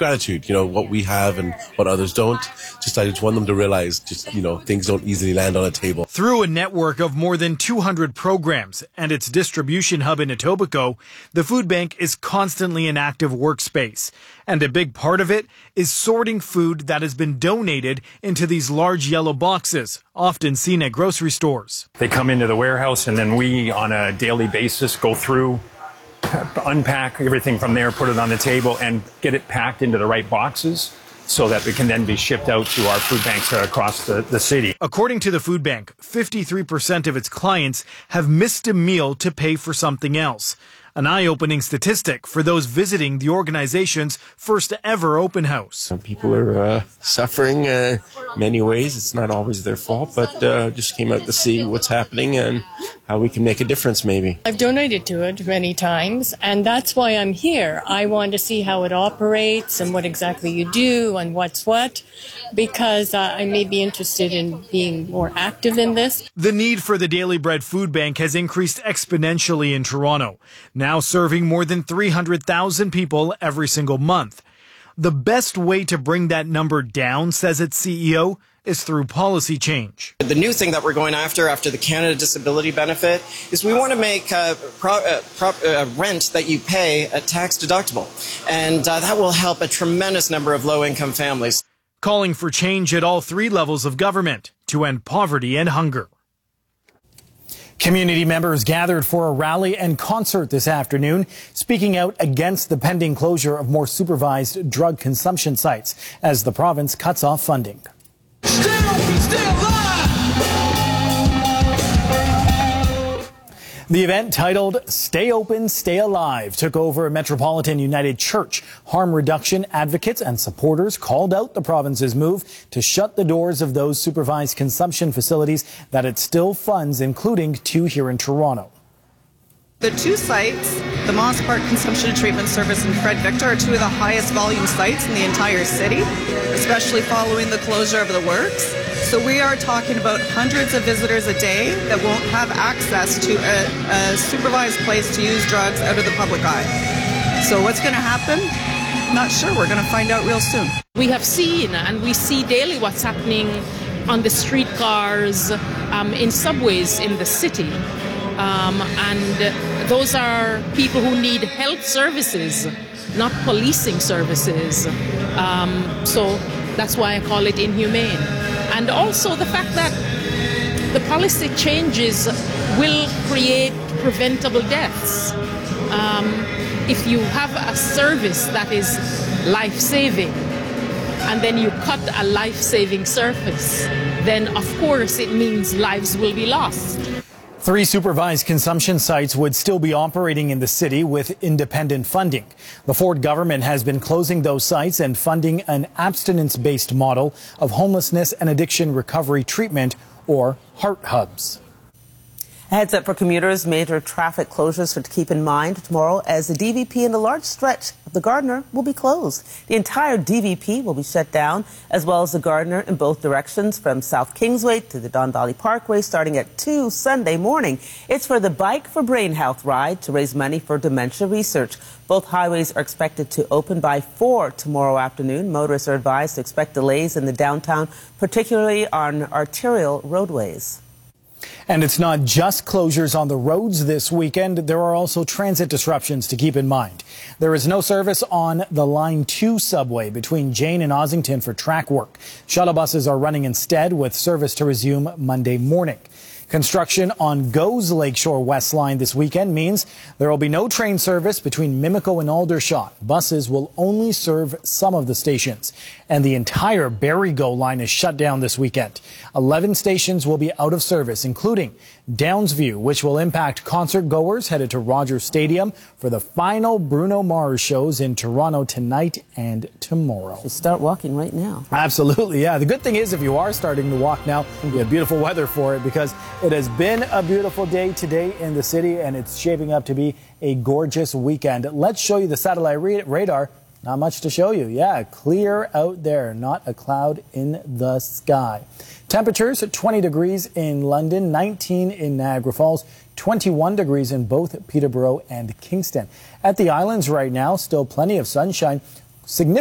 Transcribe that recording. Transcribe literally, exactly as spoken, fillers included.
gratitude, you know, what we have and what others don't. Just I just want them to realize just, you know, things don't easily land on a table. Through a network of more than two hundred programs and its distribution hub in Etobicoke, the food bank is constantly an active workspace. And a big part of it is sorting food that has been donated into these large yellow boxes, often seen at grocery stores. They come into the warehouse and then we, on a daily basis, go through, unpack everything from there, put it on the table, and get it packed into the right boxes so that it can then be shipped out to our food banks across the, the city. According to the food bank, fifty-three percent of its clients have missed a meal to pay for something else. An eye-opening statistic for those visiting the organization's first ever open house. People are uh, suffering uh, many ways. It's not always their fault, but uh, just came out to see what's happening and how we can make a difference maybe. I've donated to it many times, and that's why I'm here. I want to see how it operates and what exactly you do and what's what, because uh, I may be interested in being more active in this. The need for the Daily Bread Food Bank has increased exponentially in Toronto, now serving more than three hundred thousand people every single month. The best way to bring that number down, says its C E O, is through policy change. The new thing that we're going after, after the Canada Disability Benefit, is we want to make uh, pro, uh, pro, uh, rent that you pay a tax deductible. And uh, that will help a tremendous number of low-income families. Calling for change at all three levels of government to end poverty and hunger. Community members gathered for a rally and concert this afternoon, speaking out against the pending closure of more supervised drug consumption sites as the province cuts off funding. Still, still alive. The event, titled Stay Open, Stay Alive, took over Metropolitan United Church. Harm reduction advocates and supporters called out the province's move to shut the doors of those supervised consumption facilities that it still funds, including two here in Toronto. The two sites, the Moss Park Consumption and Treatment Service and Fred Victor, are two of the highest volume sites in the entire city, especially following the closure of the works. So we are talking about hundreds of visitors a day that won't have access to a, a supervised place to use drugs out of the public eye. So what's going to happen? Not sure. We're going to find out real soon. We have seen and we see daily what's happening on the streetcars, um, in subways in the city. Um, and those are people who need health services, not policing services. Um, so that's why I call it inhumane. And also the fact that the policy changes will create preventable deaths. Um, if you have a service that is life-saving and then you cut a life-saving service, then of course it means lives will be lost. Three supervised consumption sites would still be operating in the city with independent funding. The Ford government has been closing those sites and funding an abstinence-based model of homelessness and addiction recovery treatment, or HEART hubs. A heads up for commuters, major traffic closures to keep in mind tomorrow as the D V P and a large stretch of the Gardiner will be closed. The entire D V P will be shut down, as well as the Gardiner in both directions from South Kingsway to the Don Valley Parkway starting at two Sunday morning. It's for the Bike for Brain Health ride to raise money for dementia research. Both highways are expected to open by four tomorrow afternoon. Motorists are advised to expect delays in the downtown, particularly on arterial roadways. And it's not just closures on the roads this weekend. There are also transit disruptions to keep in mind. There is no service on the Line two subway between Jane and Ossington for track work. Shuttle buses are running instead, with service to resume Monday morning. Construction on GO's Lakeshore West Line this weekend means there will be no train service between Mimico and Aldershot. Buses will only serve some of the stations. And the entire Barrie GO line is shut down this weekend. eleven stations will be out of service, including Downsview, which will impact concert goers headed to Rogers Stadium for the final Bruno Mars shows in Toronto tonight and tomorrow. So start walking right now. Absolutely, yeah. The good thing is, if you are starting to walk now, we have beautiful weather for it, because it has been a beautiful day today in the city, and it's shaping up to be a gorgeous weekend. Let's show you the satellite radar. Not much to show you. Yeah, clear out there, not a cloud in the sky. Temperatures at twenty degrees in London, nineteen in Niagara Falls, twenty-one degrees in both Peterborough and Kingston. At the islands right now, still plenty of sunshine. Significant